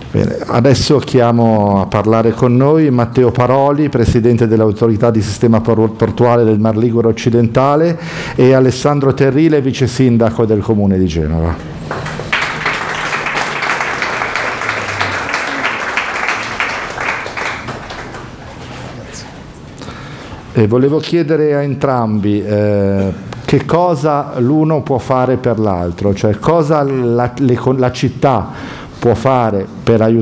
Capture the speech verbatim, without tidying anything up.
Bene, adesso chiamo a parlare con noi Matteo Paroli, Presidente dell'Autorità di Sistema Portuale del Mar Ligure Occidentale, e Alessandro Terrile, Vice Sindaco del Comune di Genova. E volevo chiedere a entrambi eh, che cosa l'uno può fare per l'altro, cioè cosa la, le, la città può fare per aiutare